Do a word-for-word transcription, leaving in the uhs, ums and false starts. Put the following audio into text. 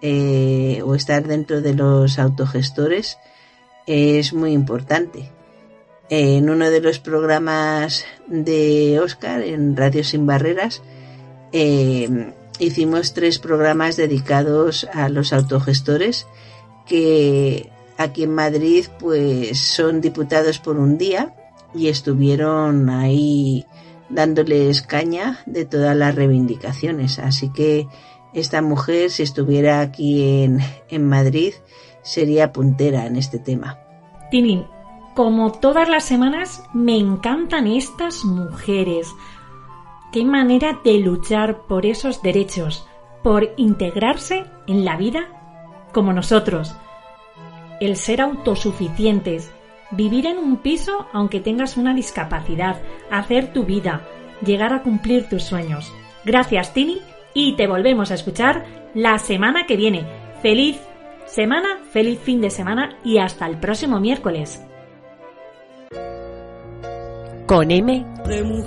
eh, o estar dentro de los autogestores es muy importante. En uno de los programas de Óscar, en Radio Sin Barreras, eh, hicimos tres programas dedicados a los autogestores que aquí en Madrid pues son diputados por un día y estuvieron ahí dándoles caña de todas las reivindicaciones. Así que esta mujer, si estuviera aquí en, en Madrid, sería puntera en este tema. Tini, como todas las semanas, me encantan estas mujeres. Qué manera de luchar por esos derechos, por integrarse en la vida como nosotros. El ser autosuficientes, vivir en un piso aunque tengas una discapacidad, hacer tu vida, llegar a cumplir tus sueños. Gracias, Tini, y te volvemos a escuchar la semana que viene. ¡Feliz semana, feliz fin de semana y hasta el próximo miércoles! Con M